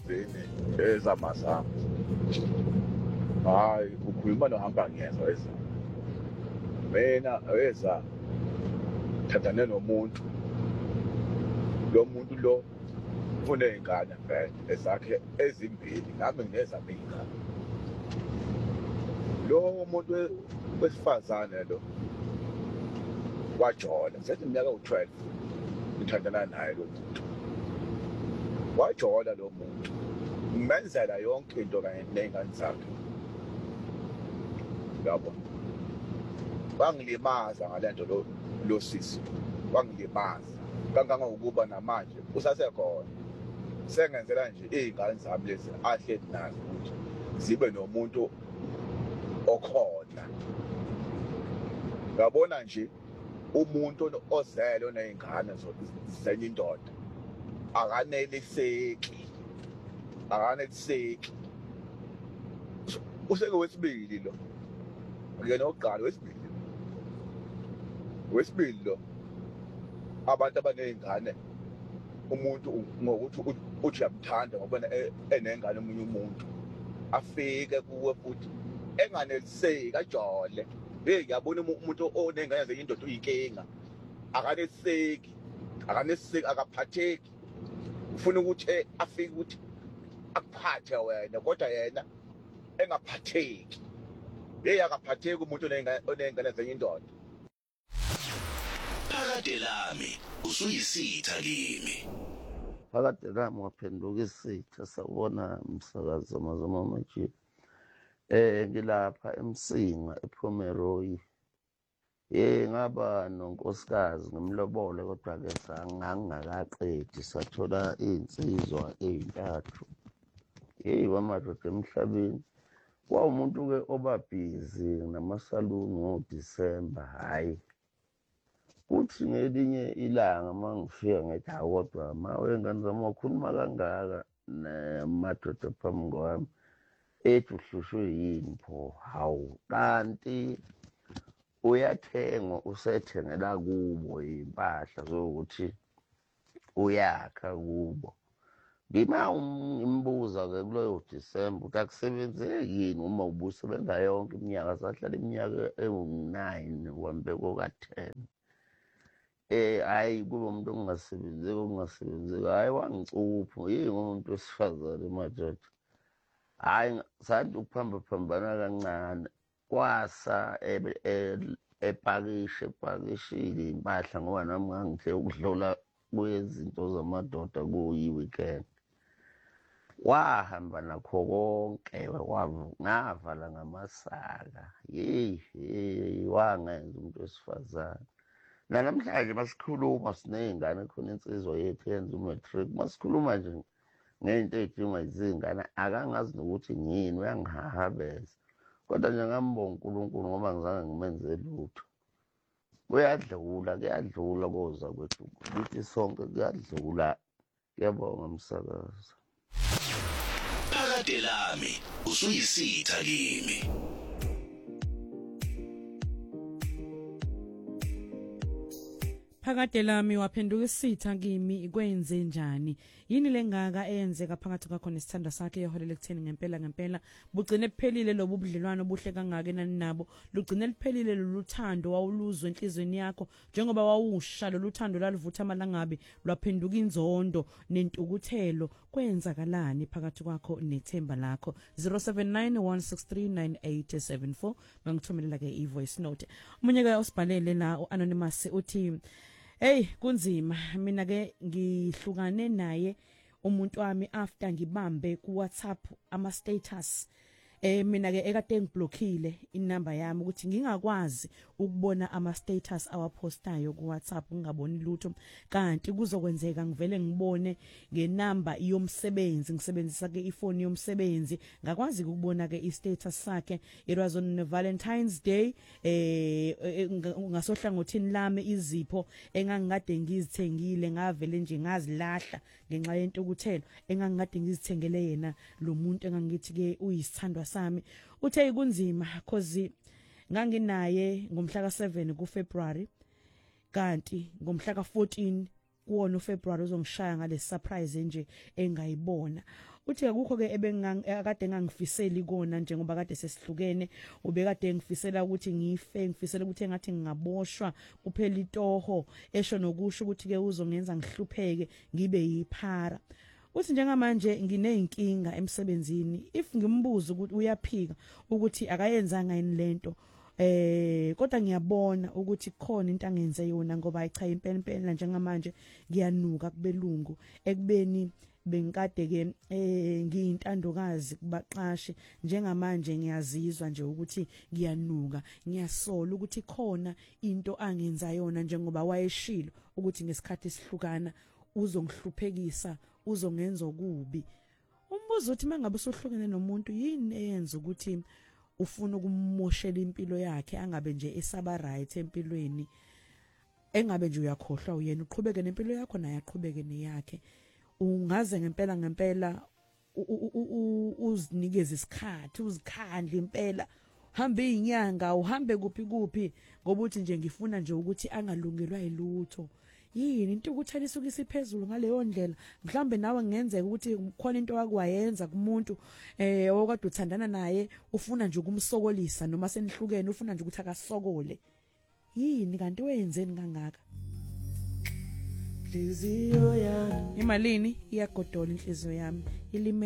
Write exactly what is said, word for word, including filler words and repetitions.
endabeni ezamazama. Hayi ukhuluma nohamba ngiyezwa eza. Mina eza thathane nomuntu. Lo muntu lo ufuna izingane vele ezakhe ezimbili nami nginezami izingane. Lo muntu wesifazane lo wajola sethi iminyaka u-twelve ngithandana naye lo muntu. Wajola lo muntu ngimenzela yonke into kanye nezingane zakhe. Yabo wangilimaza ngalento lo lo sisi wangilimaza kangangokuba namanje usasekhona sengenzela nje izingane zami lezi ahleli nazo ukuthi zibe nomuntu okhona. Ngabona nje umuntu ozele onezingane zenye indoda akaneliseki akaneliseki useke wesibili lo ngene oqala wesibili wesibili lo abantu abanezingane umuntu ngokuthi uthi uyamthanda ngoba enengane omunye umuntu afike kuwe futhi enganeliseki ajole. Hey ngiyabona umuntu onengane zenye indoda uyinkinga akaneliseki akaneliseki akaphatheki ufuna ukuthi afike ukuthi akuphathe wena kodwa yena engaphatheki. Hey akaphatheki umuntu onengane zenye indoda. Phakade lami usuyisitha kimi. Phakade lami waphenduka isitha sawubona umsakazi amazama amajibu. Eh ngilapha eMsinga ePomeroy. Eh ngaba nonkosikazi ngimlobole kodwa ke sangangakaqedi sathola insizwa ezintathu. Eh wamadoda emhlabeni. Wa umuntu ke obabhizi namasaluni ngoDisemba hayi. Uthi ngelinye ilanga mangifika ngithi kodwa mawengane zami wakhuluma kangaka namadoda phambi kwami. Ethi uhlushwe yini pho hawu kanti uyathengwa usethengela kubo impahla zokuthi uyakha kubo. Ngima ngimbuza ke kuloyo December ukuthi akusebenzeki yini uma ubusebenza yonke iminyaka sahlala iminyaka ewu-nine wambeko ka-ten. Eh hayi kube umuntu ongasebenzeki ongasebenzeki hayi wangicupha yini umuntu wesifazane madoda. Hayi sathi ukuphamba phambana kancane kwasa epakishe epakishile impahla ngoba nami ngangithe ukudlula kuyezinto zamadoda kuyi-weekend. Wahamba nakho konke ngavala ngamasaka. Yeyi wangenza umuntu wesifazane. Namhlanje masikhuluma siney'ngane khona insizwa yethu yenza umatric masikhuluma nje ngento ey'dingwa izingane akangazi nokuthi ngiyini uyangihahabeza. Kodwa nje ngambonga uNkulunkulu ngoba ngizange ngimenze lutho. Kuyadlula kuyadlula koza kwethu kithi sonke kuyadlula. Ngiyabonga msakazi. Phakade lami usuyisitha kimi. Phakade lami waphenduka isitha kimi kwenze njani yini lengaka eyenzeka phakathi kwakho nesithanda sakhe eholela ekutheni ngempela ngempela bugcine kuphelile lobu budlelwano buhle kangaka nani nabo lugcine liphelile loluthando wawuluzwa enhlizweni yakho njengoba wawusha loluthando laluvutha amalangabi lwaphenduka inzondo nentukuthelo kwenzakalani phakathi kwakho nethemba lakho. Zero seven nine one six three nine eight seven four ngangithumelela ke i-voice note. Umunye ke usibhalele la u-anonymous uthi hey kunzima mina ke ngihlukane naye umuntu wami after ngibambe ku WhatsApp ama status eh mina ke ekade ngiblockile inamba yami ukuthi ngingakwazi ukubona ama status awapostayo ku WhatsApp ngingaboni lutho kanti kuzokwenzeka ngivele ngibone ngenamba yomsebenzi ngisebenzisa ke ifoni yomsebenzi ngakwazi ukubona ke i-status sakhe it was on Valentine's Day eh ngasohlangothini lami izipho engangikade ngizithengile ngavele nje ngazilahla ngenxa yentukuthelo engangikade ngizithengele yena lo muntu engangithi ke uyisithandwa sami. Uthe kunzima cause nganginaye ngomhla ka seven ku February kanti ngomhla ka fourteen kuwona uFebruary uzongishaya ngale surprise nje engayibona. Uthi akukho ke ebengakade ngangifiseli kona njengoba kade sesihlukene, ubekade ngifisela ukuthi ngife, ngifisela ukuthi engathi ngingaboshwa kuphela itoho, esho nokusho ukuthi ke uzongenza ngihlupheke ngibe yiphara. Uthi njengamanje ngineyinkinga emsebenzini, if ngimbuza ukuthi uyaphika ukuthi akayenzanga yini lento, eh kodwa ngiyabona ukuthi khona into angenze yona ngoba ayicha impela impela njengamanje ngiyanuka kubelungu ekubeni bengikade ke eh ngiyintandokazi kubaqashi. Njengamanje ngiyazizwa nje ukuthi ngiyanuka, ngiyasola ukuthi khona into angenza yona njengoba wayeshilo ukuthi ngesikhathi sihlukana uzongihluphekisa, uzongenza okubi. Umbuzo uthi mangabe usuhlukene nomuntu yini eyenza ukuthi ufuna ukumoshela impilo yakhe angabe nje esaba right empilweni, engabe nje uyakhohlwa uyena uqhubeke nempilo yakho naye aqhubeke neyakhe. Ungaze ngempela ngempela uzinikeze isikhathi, uzikhandle impela, hambe inyanga uhambe kuphi kuphi ngoba uthi nje ngifuna nje ukuthi angalungelwa yilutho. Yini into ukuthi alisuka phezulu ngaleyo ndlela? Mhlambe nawe ngenzeka ukuthi khona into wakwayenza kumuntu eh okade uthandana naye, ufuna nje ukumsokolisa noma senihlukene ufuna nje ukuthi akasokole. Yini kanti wenzeni kangaka? Inhliziyo yami imalini iyagodola inhliziyo yami ilime